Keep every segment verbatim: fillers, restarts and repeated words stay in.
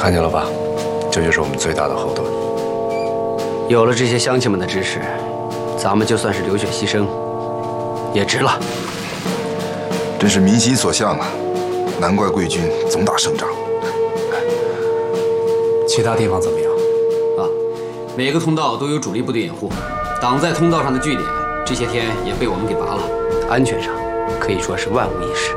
看见了吧？这就是我们最大的后盾。 有了这些乡亲们的支持，咱们就算是流血牺牲，也值了。 真是民心所向啊！难怪贵军总打胜仗。 其他地方怎么样？ 啊，每个通道都有主力部队掩护，挡在通道上的据点，这些天也被我们给拔了，安全上可以说是万无一失。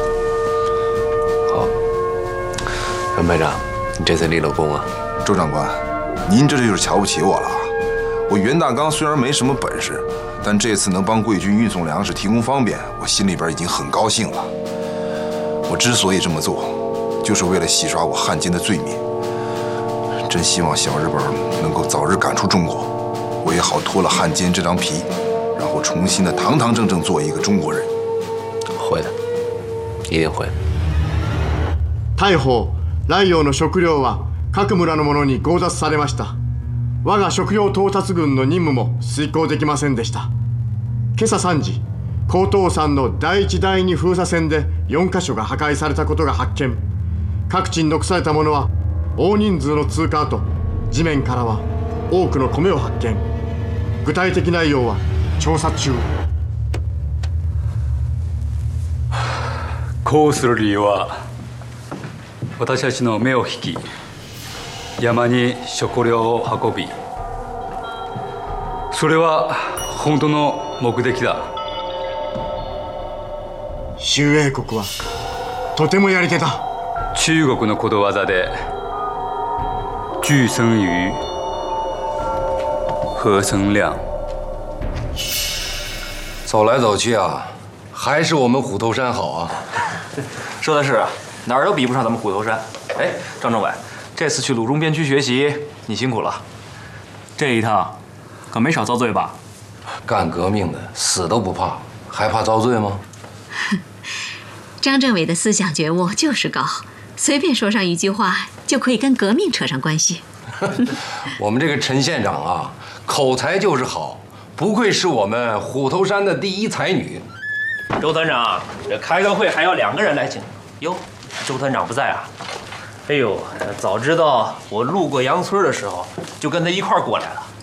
好，陈排长，你这次立了功啊！ 周长官，您这就是瞧不起我了啊！我袁大刚虽然没什么本事，但这次能帮贵军运送粮食、提供方便，我心里边已经很高兴了。我之所以这么做，就是为了洗刷我汉奸的罪名。真希望小日本能够早日赶出中国，我也好脱了汉奸这张皮，然后重新的堂堂正正做一个中国人。 会的，一定会。 大砲ライオの食料は各村の者に強奪されました。我が食料到達軍の任務も遂行できませんでした。今朝さんじ、高東山の第一第二封鎖線でよんカ所が破壊されたことが発見。各地に残されたものは大人数の通過と地面からは多くの米を発見。具体的内容は調査中。 こうする理由は、私たちの目を引き山に食料を運び、それは本当の目的だ。 周英国はとてもやり手だ。 中国のことわざで聚生鱼，合生量。 走来走去啊，还是我们虎头山好啊。 说的是啊，哪儿都比不上咱们虎头山。哎，张政委，这次去鲁中边区学习，你辛苦了。这一趟可没少遭罪吧？ 干革命的死都不怕，还怕遭罪吗？ 张政委的思想觉悟就是高，随便说上一句话就可以跟革命扯上关系。 我们这个陈县长啊，口才就是好，不愧是我们虎头山的第一才女。 周团长，这开个会还要两个人来请。哟，周团长不在啊？哎呦，早知道我路过杨村的时候，就跟他一块儿过来了。